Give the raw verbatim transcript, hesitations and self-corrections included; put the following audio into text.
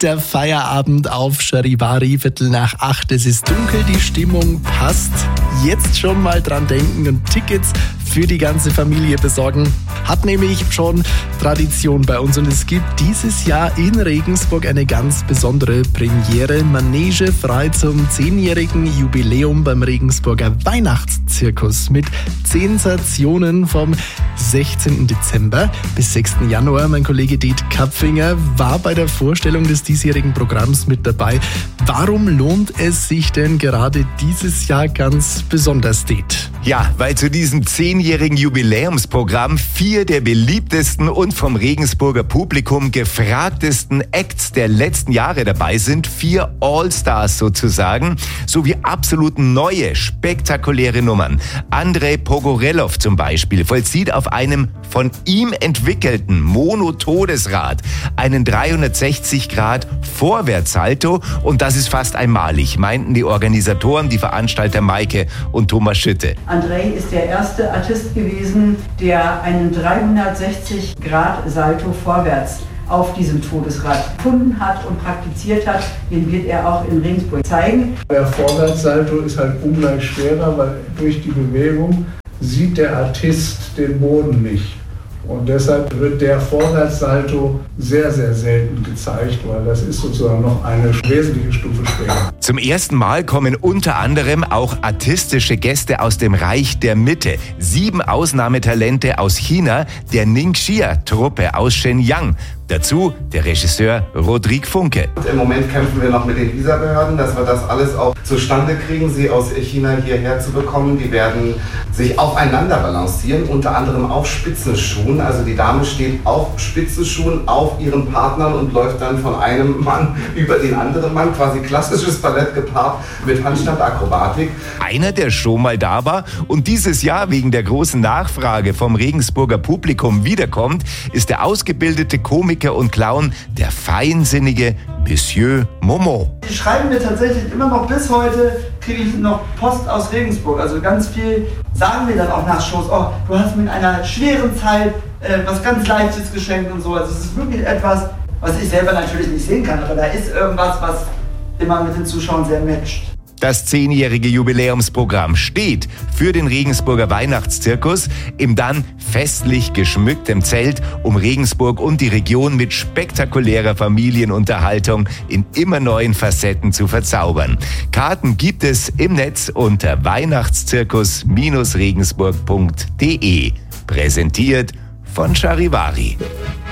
Der Feierabend auf Charivari, Viertel nach acht. Es ist dunkel, die Stimmung passt. Jetzt schon mal dran denken und Tickets für die ganze Familie besorgen. Hat nämlich schon Tradition bei uns und es gibt dieses Jahr in Regensburg eine ganz besondere Premiere. Manege frei zum zehnjährigen Jubiläum beim Regensburger Weihnachtszirkus mit Sensationen vom sechzehnten Dezember bis sechsten Januar. Mein Kollege Det Kapfinger war bei der Vorstellung des diesjährigen Programms mit dabei. Warum lohnt es sich denn gerade dieses Jahr ganz besonders, Det? Ja, weil zu diesem zehnjährigen Jubiläumsprogramm vier der beliebtesten und vom Regensburger Publikum gefragtesten Acts der letzten Jahre dabei sind. Vier Allstars sozusagen, sowie absolut neue, spektakuläre Nummern. Andrei Pogorelov zum Beispiel vollzieht auf einem von ihm entwickelten Mono-Todesrad einen dreihundertsechzig Grad Vorwärtssalto und das ist fast einmalig, meinten die Organisatoren, die Veranstalter Maike und Thomas Schütte. Andrei ist der erste Artist gewesen, der einen dreihundertsechzig Grad Salto vorwärts auf diesem Todesrad gefunden hat und praktiziert hat. Den wird er auch in Regensburg zeigen. Der Vorwärtssalto ist halt ungleich schwerer, weil durch die Bewegung sieht der Artist den Boden nicht. Und deshalb wird der Vorwärtssalto sehr, sehr selten gezeigt, weil das ist sozusagen noch eine wesentliche Stufe später. Zum ersten Mal kommen unter anderem auch artistische Gäste aus dem Reich der Mitte. Sieben Ausnahmetalente aus China, der Ningxia-Truppe aus Shenyang. Dazu der Regisseur Rodrigue Funke. Im Moment kämpfen wir noch mit den Visabehörden, dass wir das alles auch zustande kriegen, sie aus China hierher zu bekommen. Die werden sich aufeinander balancieren, unter anderem auf Spitzenschuhen. Also die Dame steht auf Spitzenschuhen auf ihren Partnern und läuft dann von einem Mann über den anderen Mann, quasi klassisches Ballett gepaart mit Handstandakrobatik. Einer, der schon mal da war und dieses Jahr wegen der großen Nachfrage vom Regensburger Publikum wiederkommt, ist der ausgebildete Komiker und Clown, der feinsinnige Monsieur Momo. Die schreiben mir tatsächlich immer noch bis heute, kriege ich noch Post aus Regensburg. Also ganz viel sagen wir dann auch nach Shows, oh, du hast mir in einer schweren Zeit äh, was ganz Leichtes geschenkt und so. Also es ist wirklich etwas, was ich selber natürlich nicht sehen kann, aber da ist irgendwas, was immer mit den Zuschauern sehr matcht. Das zehnjährige Jubiläumsprogramm steht für den Regensburger Weihnachtszirkus im dann festlich geschmücktem Zelt, um Regensburg und die Region mit spektakulärer Familienunterhaltung in immer neuen Facetten zu verzaubern. Karten gibt es im Netz unter weihnachtszirkus Regensburg punkt de. Präsentiert von Charivari.